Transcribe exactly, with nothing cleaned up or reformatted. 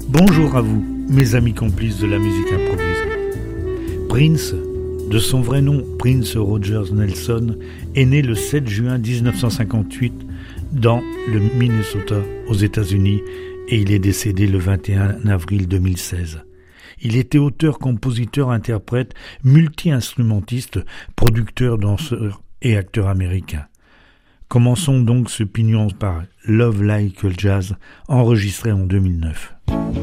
Bonjour à vous, mes amis complices de la musique improvisée. Prince, de son vrai nom Prince Rogers Nelson, est né le sept juin dix-neuf cent cinquante-huit dans le Minnesota, aux États-Unis, et il est décédé le vingt et un avril deux mille seize. Il était auteur, compositeur, interprète, multi-instrumentiste, producteur, danseur et acteur américain. Commençons donc ce pignon par Love Like Jazz, enregistré en deux mille neuf.